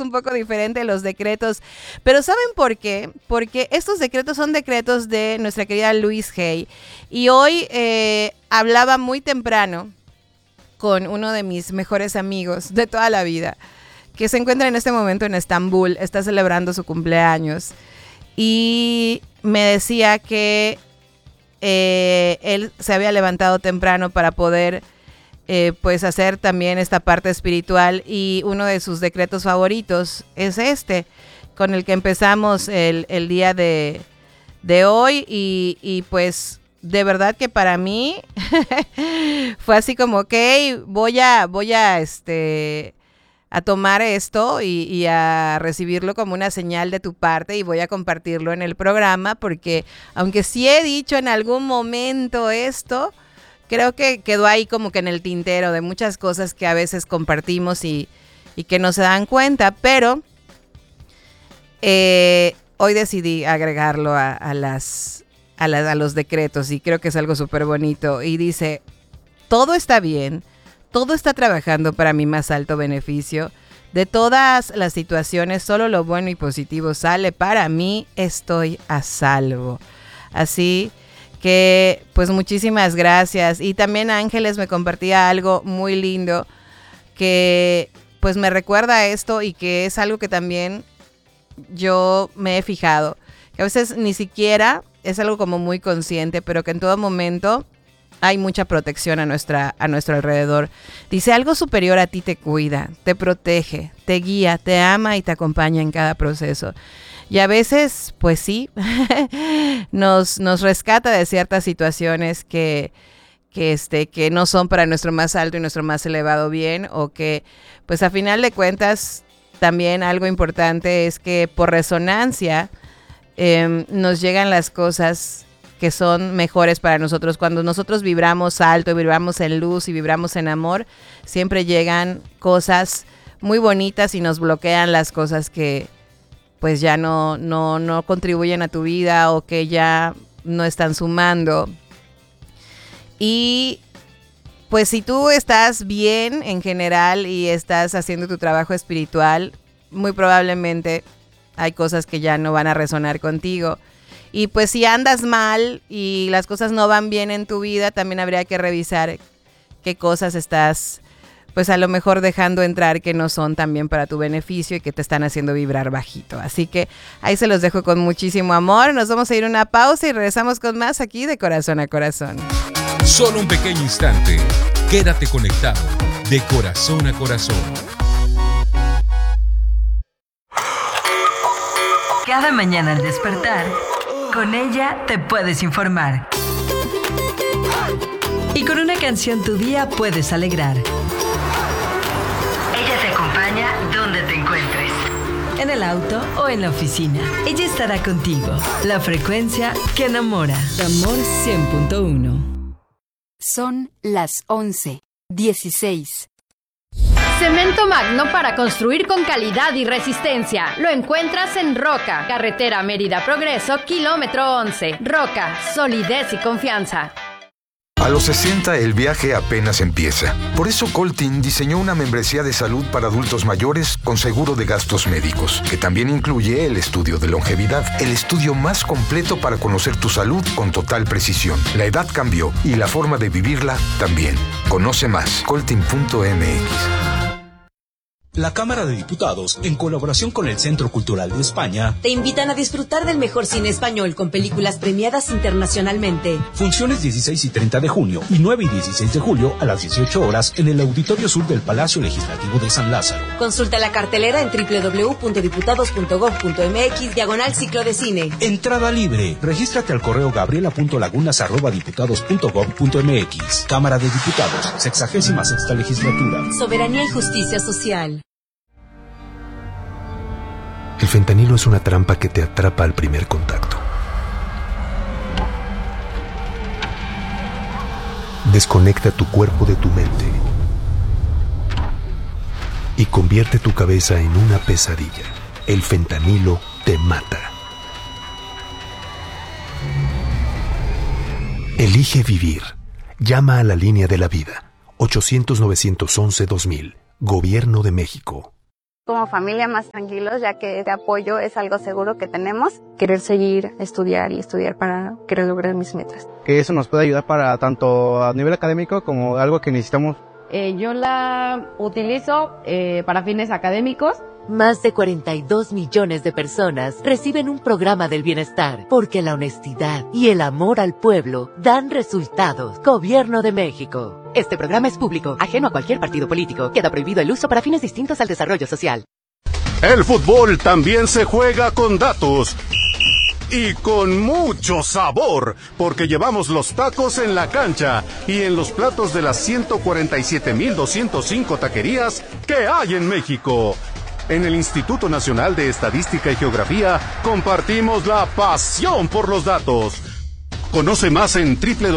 un poco diferente los decretos. Pero ¿saben por qué? Porque estos decretos son decretos de nuestra querida Louise Hay. Y hoy hablaba muy temprano con uno de mis mejores amigos de toda la vida, que se encuentra en este momento en Estambul, está celebrando su cumpleaños. Y me decía que él se había levantado temprano para poder pues hacer también esta parte espiritual, y uno de sus decretos favoritos es este, con el que empezamos el día de hoy, y pues de verdad que para mí fue así como, ok, voy a tomar esto y a recibirlo como una señal de tu parte, y voy a compartirlo en el programa, porque aunque sí he dicho en algún momento esto, creo que quedó ahí como que en el tintero de muchas cosas que a veces compartimos y que no se dan cuenta, pero hoy decidí agregarlo a los decretos, y creo que es algo súper bonito. Y dice: todo está bien, todo está trabajando para mi más alto beneficio. De todas las situaciones, solo lo bueno y positivo sale para mí. Estoy a salvo. Así que, pues, muchísimas gracias. Y también Ángeles me compartía algo muy lindo que, pues, me recuerda a esto, y que es algo que también yo me he fijado, que a veces ni siquiera es algo como muy consciente, pero que en todo momento hay mucha protección a nuestro alrededor. Dice: algo superior a ti te cuida, te protege, te guía, te ama y te acompaña en cada proceso. Y a veces, pues sí, nos rescata de ciertas situaciones que no son para nuestro más alto y nuestro más elevado bien, o que, pues a final de cuentas, también algo importante es que por resonancia nos llegan las cosas que son mejores para nosotros. Cuando nosotros vibramos alto, vibramos en luz y vibramos en amor, siempre llegan cosas muy bonitas y nos bloquean las cosas que pues ya no contribuyen a tu vida, o que ya no están sumando. Y pues si tú estás bien en general y estás haciendo tu trabajo espiritual, muy probablemente hay cosas que ya no van a resonar contigo. Y pues si andas mal y las cosas no van bien en tu vida, también habría que revisar qué cosas estás, pues a lo mejor dejando entrar que no son también para tu beneficio y que te están haciendo vibrar bajito. Así que ahí se los dejo con muchísimo amor. Nos vamos a ir a una pausa y regresamos con más aquí de Corazón a Corazón. Solo un pequeño instante. Quédate conectado de Corazón a Corazón. Cada mañana al despertar, con ella te puedes informar. Y con una canción tu día puedes alegrar. Ella te acompaña donde te encuentres. En el auto o en la oficina. Ella estará contigo. La frecuencia que enamora. Amor 100.1. Son las 11:16. Cemento Magno para construir con calidad y resistencia. Lo encuentras en Roca, carretera Mérida Progreso, kilómetro 11. Roca, solidez y confianza. A los 60 el viaje apenas empieza. Por eso Coltin diseñó una membresía de salud para adultos mayores con seguro de gastos médicos, que también incluye el estudio de longevidad, el estudio más completo para conocer tu salud con total precisión. La edad cambió y la forma de vivirla también. Conoce más, coltin.mx. La Cámara de Diputados, en colaboración con el Centro Cultural de España, te invitan a disfrutar del mejor cine español con películas premiadas internacionalmente. Funciones 16 y 30 de junio y 9 y 16 de julio a las 18 horas en el Auditorio Sur del Palacio Legislativo de San Lázaro. Consulta la cartelera en www.diputados.gov.mx/ciclo de cine. Entrada libre. Regístrate al correo gabriela.lagunas@diputados.gov.mx. Cámara de Diputados, 66ª Legislatura. Soberanía y justicia social. El fentanilo es una trampa que te atrapa al primer contacto. Desconecta tu cuerpo de tu mente y convierte tu cabeza en una pesadilla. El fentanilo te mata. Elige vivir. Llama a la línea de la vida. 800-911-2000. Gobierno de México. como familia más tranquilos, ya que este apoyo es algo seguro que tenemos. Querer seguir, estudiar para querer lograr mis metas. Que eso nos puede ayudar para tanto a nivel académico como algo que necesitamos. Yo la utilizo para fines académicos. Más de 42 millones de personas reciben un programa del bienestar, porque la honestidad y el amor al pueblo dan resultados. Gobierno de México. Este programa es público, ajeno a cualquier partido político. Queda prohibido el uso para fines distintos al desarrollo social. El fútbol también se juega con datos. Y con mucho sabor, porque llevamos los tacos en la cancha y en los platos de las 147,205 taquerías que hay en México. En el Instituto Nacional de Estadística y Geografía compartimos la pasión por los datos. Conoce más en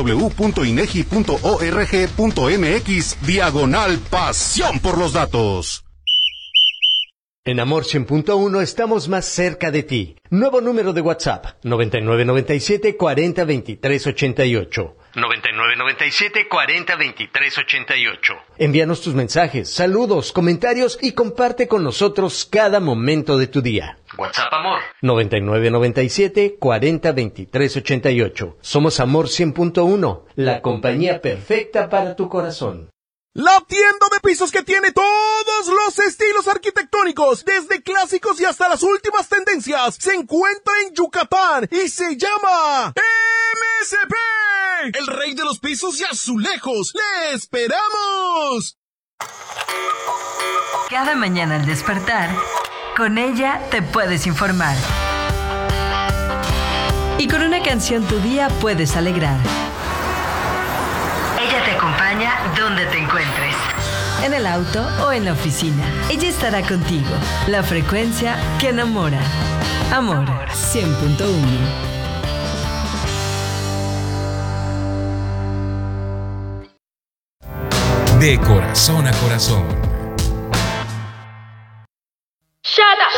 www.inegi.org.mx/pasión por los datos. En Amor 100.1 estamos más cerca de ti. Nuevo número de WhatsApp, 9997 40 23 88. 9997 40 23 88. Envíanos tus mensajes, saludos, comentarios y comparte con nosotros cada momento de tu día. WhatsApp Amor 9997 40 23 88. Somos Amor 100.1, la compañía perfecta para tu corazón. La tienda de pisos que tiene todos los estilos arquitectónicos, desde clásicos y hasta las últimas tendencias, se encuentra en Yucatán y se llama MSP, el rey de los pisos y azulejos. ¡Le esperamos! Cada mañana al despertar, con ella te puedes informar. Y con una canción tu día puedes alegrar. Ella te acompaña donde te encuentres. En el auto o en la oficina. Ella estará contigo. La frecuencia que enamora. Amor 100.1. De corazón a corazón. Shut up.